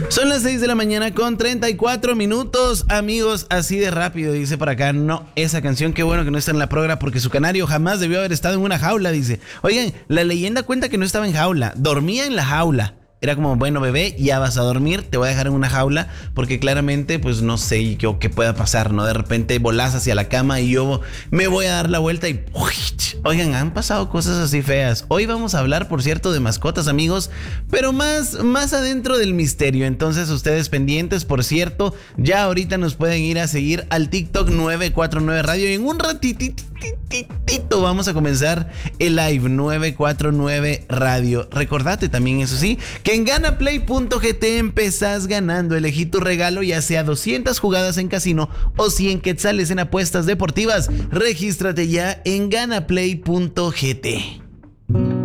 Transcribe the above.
Son las 6 de la mañana con 34 minutos, amigos, así de rápido, dice por acá. No, esa canción, qué bueno que no está en la progra porque su canario jamás debió haber estado en una jaula, dice. Oigan, la leyenda cuenta que no estaba en jaula, dormía en la jaula. Era como, bueno, bebé, ya vas a dormir, te voy a dejar en una jaula, porque claramente, pues no sé yo qué pueda pasar, ¿no? De repente volás hacia la cama y yo me voy a dar la vuelta y... Oigan, han pasado cosas así feas. Hoy vamos a hablar, por cierto, de mascotas, amigos, pero más adentro del misterio. Entonces, ustedes pendientes, por cierto, ya ahorita nos pueden ir a seguir al TikTok 949 Radio y en un ratitito vamos a comenzar el live 949 Radio. Recordate también, eso sí, que en ganaplay.gt empezás ganando. Elegí tu regalo, ya sea 200 jugadas en casino o 100 quetzales en apuestas deportivas. Regístrate ya en ganaplay.gt.